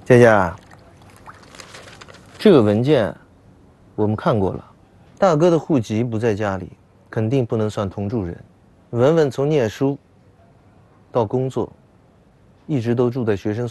佳佳，这个文件我们看过了，大哥的户籍不在家里，肯定不能算同住人。文文从念书到工作，一直都住在学生